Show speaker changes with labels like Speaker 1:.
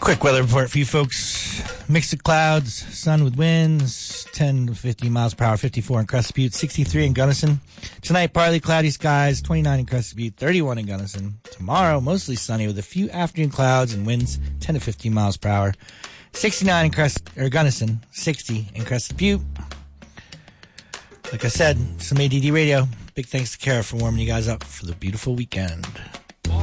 Speaker 1: Quick weather report for you folks. Mix of clouds, sun with winds, 10 to 15 miles per hour, 54 in Crescent Butte, 63 in Gunnison. Tonight, partly cloudy skies, 29 in Crescent Butte, 31 in Gunnison. Tomorrow, mostly sunny with a few afternoon clouds and winds, 10 to 15 miles per hour, 69 in Gunnison, 60 in Crescent Butte. Like I said, some ADD Radio. Big thanks to Kara for warming you guys up for the beautiful weekend.